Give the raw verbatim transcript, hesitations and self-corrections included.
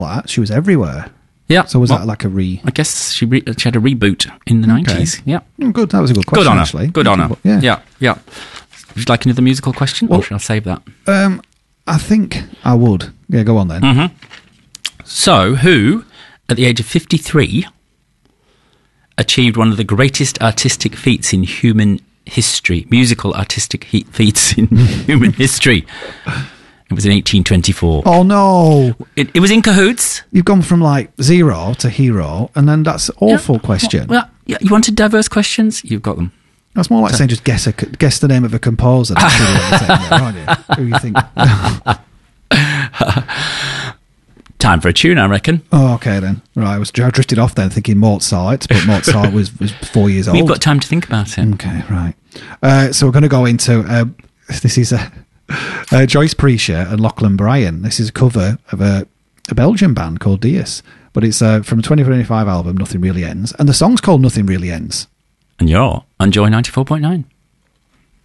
that. She was everywhere. Yeah. So was well, that like a re... I guess she re- she had a reboot in the Okay. nineties. Yeah. Mm, good. That was a good question, Good on her. actually. Good on her. Yeah. Yeah. Yeah. Would you like another musical question, Well- or should I save that? Um, I think I would. Yeah, go on then. Mm-hmm. So, who, at the age of fifty-three, achieved one of the greatest artistic feats in human history? Musical artistic he- feats in human history. It was in eighteen twenty-four. Oh, no. It, it was in cahoots. You've gone from like zero to hero, and then that's an awful question. Well, yeah, you wanted diverse questions? You've got them. That's more like saying just guess a, guess the name of a composer. That's really what you're saying there, aren't you? Who you think? Time for a tune, I reckon. Oh, okay then. Right, I was I drifted off then thinking Mozart, but Mozart was, was four years old. We've got time to think about it. Okay, right. Uh, so we're going to go into uh, this is a uh, Joyce Preacher and Lachlan Bryan. This is a cover of a, a Belgian band called Diaz, but it's uh, from a twenty twenty-five album, Nothing Really Ends, and the song's called Nothing Really Ends. And you're on Joy ninety-four point nine.